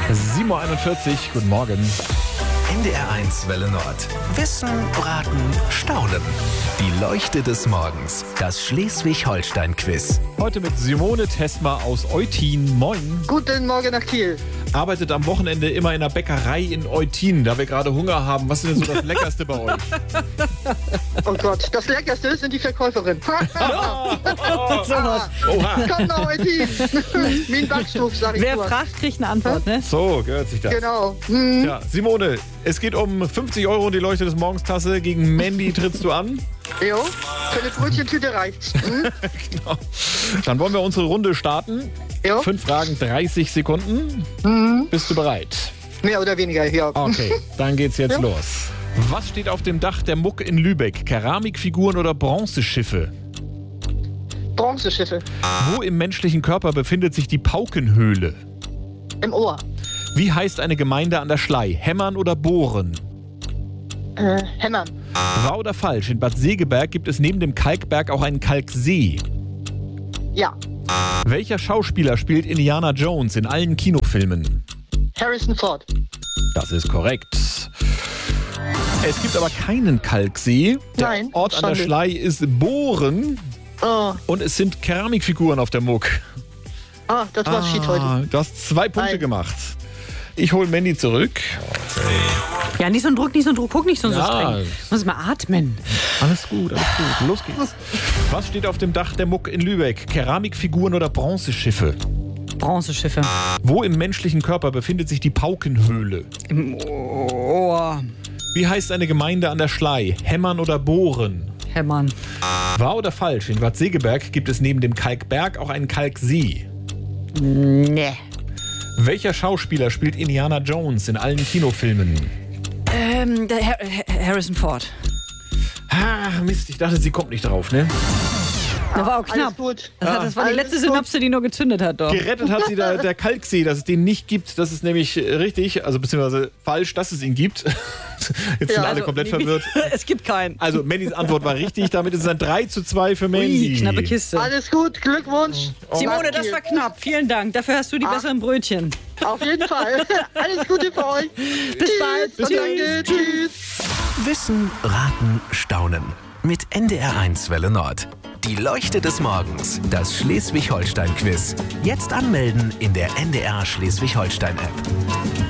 7:41 Uhr, guten Morgen. NDR1 Welle Nord. Wissen, Raten, Staunen. Die Leuchte des Morgens. Das Schleswig-Holstein-Quiz. Heute mit Simone Tesma aus Eutin. Moin. Guten Morgen nach Kiel. Arbeitet am Wochenende immer in einer Bäckerei in Eutin, da wir gerade Hunger haben. Was ist denn so das Leckerste bei euch? Oh Gott, das Leckerste sind die Verkäuferin. Oha. Komm nach Eutin. Wie ein Backstuf, sag ich Wer nur. fragt, kriegt eine Antwort, ne? So, gehört sich das. Genau. Ja, Simone, es geht um 50 € und die Leuchte des Morgenstasse. Gegen Mandy trittst du an. Jo, für eine Brötchentüte reicht's. Genau. Dann wollen wir unsere Runde starten. Jo, 5 Fragen, 30 Sekunden. Bist du bereit? mehr oder weniger, ja. Okay, dann geht's jetzt Ja. los. Was steht auf dem Dach der Muck in Lübeck? Keramikfiguren oder Bronzeschiffe? Bronzeschiffe Wo im menschlichen Körper befindet sich die Paukenhöhle? im Ohr. Wie heißt eine Gemeinde an der Schlei? Hämmern oder Bohren? Hämmern. Wahr oder falsch? In Bad Segeberg gibt es neben dem Kalkberg auch einen Kalksee. Ja. Welcher Schauspieler spielt Indiana Jones in allen Kinofilmen? Harrison Ford. Das ist korrekt. Es gibt aber keinen Kalksee. Der Nein, Ort an der schade. Schlei ist Bohren Oh, und es sind Keramikfiguren auf der Muck. das war Schied heute. Du hast 2 Punkte Nein. gemacht. Ich hole Mandy zurück. Ja, nicht so ein Druck, guck nicht so Ja. streng. Muss mal atmen. Alles gut, alles gut. Los geht's. Was steht auf dem Dach der Muck in Lübeck? Keramikfiguren oder Bronzeschiffe? Bronzeschiffe. Wo im menschlichen Körper befindet sich die Paukenhöhle? Im Ohr. Wie heißt eine Gemeinde an der Schlei? Hämmern oder Bohren? Hämmern. Wahr oder falsch? In Bad Segeberg gibt es neben dem Kalkberg auch einen Kalksee. Ne. Welcher Schauspieler spielt Indiana Jones in allen Kinofilmen? Der Harrison Ford. Ah, Mist, ich dachte, sie kommt nicht drauf, ne? Das war auch Alles knapp. gut. Das war die Alles letzte gut. Synapse, die nur gezündet hat, doch. Gerettet hat sie der Kalksee, dass es den nicht gibt. Das ist nämlich richtig, also beziehungsweise falsch, dass es ihn gibt. Jetzt sind Ja, alle also, komplett verwirrt. Es gibt keinen. Also Mandys Antwort war richtig, damit ist es ein 3:2 für Mandy. Ui, knappe Kiste. Alles gut, Glückwunsch. Simone, das war knapp. Vielen Dank. Dafür hast du die besseren Brötchen. Auf jeden Fall. Alles Gute für euch. Bis bald. Bis danke. Tschüss. Wissen, Raten, Staunen. Mit NDR1 Welle Nord. Die Leuchte des Morgens. Das Schleswig-Holstein-Quiz. Jetzt anmelden in der NDR Schleswig-Holstein-App.